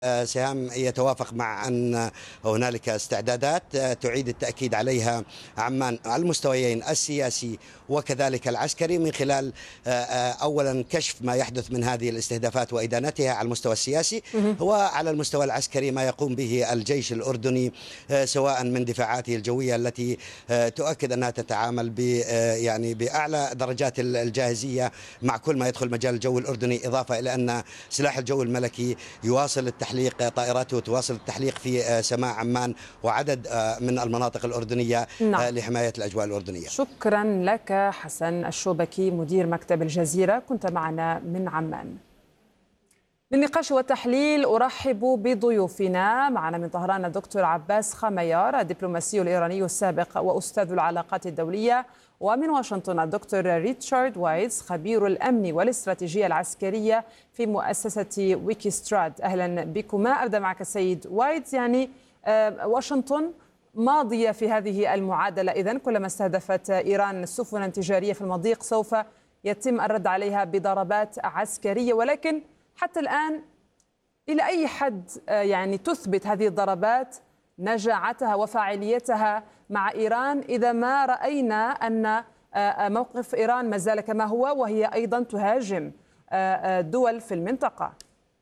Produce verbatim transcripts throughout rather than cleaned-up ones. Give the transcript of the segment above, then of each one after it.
سهام يتوافق مع أن هنالك استعدادات تعيد التأكيد عليها عمان على المستويين السياسي وكذلك العسكري، من خلال أولا كشف ما يحدث من هذه الاستهدافات وإدانتها على المستوى السياسي، وعلى المستوى العسكري ما يقوم به الجيش الأردني سواء من دفاعاته الجوية التي تؤكد أنها تتعامل ب يعني بأعلى درجات الجاهزية مع كل ما يدخل مجال الجو الأردني، إضافة إلى أن سلاح الجو الملكي يواصل التحليق تحليق طائراته تواصل التحليق في سماء عمان وعدد من المناطق الأردنية. نعم. لحماية الأجواء الأردنية. شكرا لك حسن الشوبكي مدير مكتب الجزيرة، كنت معنا من عمان. للنقاش والتحليل أرحب بضيوفنا. معنا من طهران الدكتور عباس خميار الدبلوماسي الإيراني السابق وأستاذ العلاقات الدولية، ومن واشنطن الدكتور ريتشارد وايتز خبير الأمن والاستراتيجية العسكرية في مؤسسة ويكيسترات. أهلا بكما. أبدأ معك السيد وايتز. يعني واشنطن ماضية في هذه المعادلة، إذن كلما استهدفت إيران سفنا تجارية في المضيق سوف يتم الرد عليها بضربات عسكرية، ولكن حتى الآن إلى أي حد يعني تثبت هذه الضربات نجاعتها وفاعليتها مع إيران إذا ما رأينا أن موقف إيران ما زال كما هو وهي أيضا تهاجم دول في المنطقة؟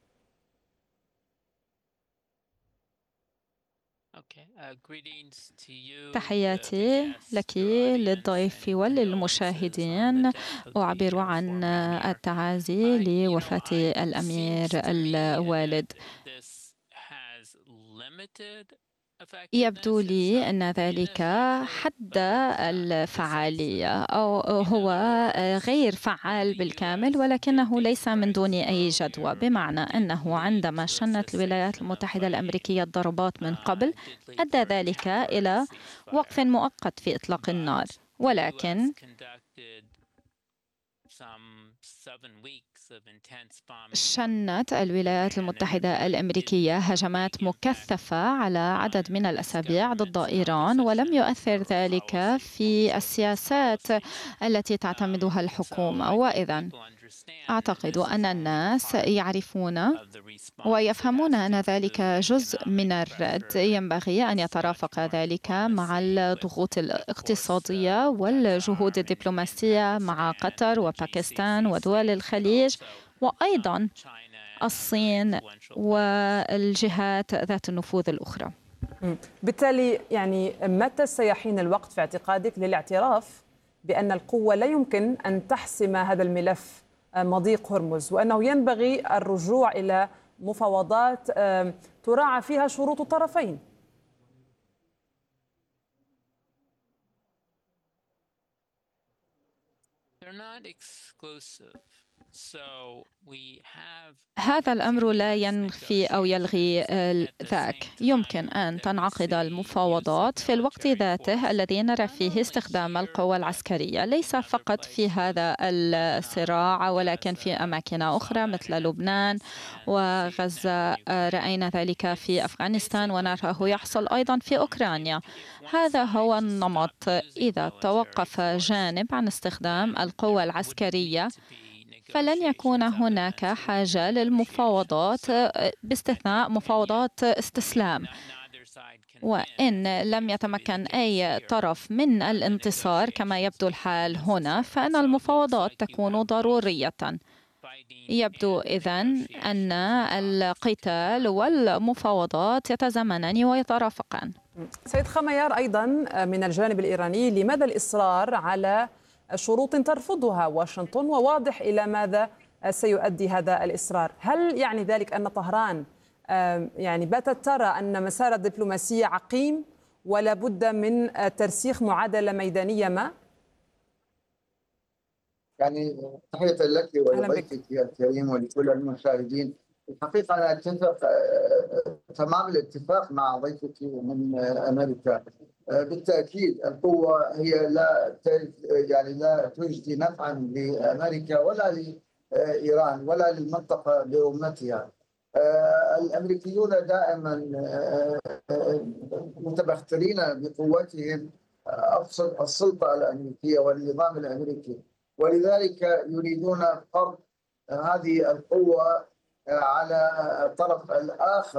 تحياتي لك للضيف وللمشاهدين. أعبر عن التعازي لوفاة الأمير الوالد. يبدو لي أن ذلك حد الفعالية، أو هو غير فعال بالكامل ولكنه ليس من دون أي جدوى، بمعنى أنه عندما شنت الولايات المتحدة الأمريكية الضربات من قبل أدى ذلك إلى وقف مؤقت في إطلاق النار، ولكن شنت الولايات المتحدة الأمريكية هجمات مكثفة على عدد من الأسابيع ضد إيران، ولم يؤثر ذلك في السياسات التي تعتمدها الحكومة. وإذن أعتقد أن الناس يعرفون ويفهمون أن ذلك جزء من الرد، ينبغي أن يترافق ذلك مع الضغوط الاقتصادية والجهود الدبلوماسية مع قطر وباكستان ودول الخليج وأيضا الصين والجهات ذات النفوذ الأخرى. بالتالي يعني متى سيحين الوقت في اعتقادك للاعتراف بأن القوة لا يمكن أن تحسم هذا الملف مضيق هرمز، وأنه ينبغي الرجوع إلى مفاوضات تراعى فيها شروط الطرفين؟ هذا الأمر لا ينفي أو يلغي ذاك. يمكن أن تنعقد المفاوضات في الوقت ذاته الذي نرى فيه استخدام القوى العسكرية، ليس فقط في هذا الصراع ولكن في أماكن أخرى مثل لبنان وغزة. رأينا ذلك في أفغانستان ونراه يحصل أيضا في أوكرانيا. هذا هو النمط. إذا توقف جانب عن استخدام القوى العسكرية فلن يكون هناك حاجة للمفاوضات باستثناء مفاوضات استسلام، وإن لم يتمكن أي طرف من الانتصار كما يبدو الحال هنا فإن المفاوضات تكون ضرورية. يبدو إذن أن القتال والمفاوضات يتزامنان ويترافقان. سيد خميار، أيضا من الجانب الإيراني لماذا الإصرار على شروط ترفضها واشنطن، وواضح إلى ماذا سيؤدي هذا الإصرار؟ هل يعني ذلك أن طهران يعني باتت ترى أن مسار الدبلوماسية عقيم ولا بد من ترسيخ معادلة ميدانية ما؟ يعني تحية لك ولضيفك الكريم ولكل المشاهدين. الحقيقة أنا أتفق تمام الاتفاق مع ضيفك من أمريكا. بالتأكيد القوة هي لا يعني لا تجدي نفعا لأمريكا ولا لإيران ولا للمنطقة برمتها. الأمريكيون دائما متبخترين بقوتهم السلطة الأمريكية والنظام الأمريكي، ولذلك يريدون فرض هذه القوة على الطرف الآخر